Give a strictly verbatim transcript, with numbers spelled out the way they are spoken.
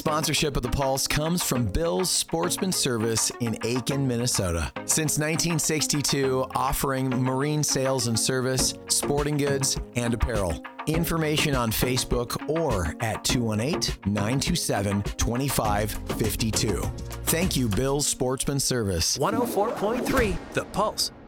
sponsorship of The Pulse comes from Bill's Sportsman Service in Aiken, Minnesota. Since nineteen sixty-two, offering marine sales and service, sporting goods, and apparel. Information on Facebook or at two one eight, nine two seven, two five five two. Thank you, Bill's Sportsman Service. one oh four point three The Pulse.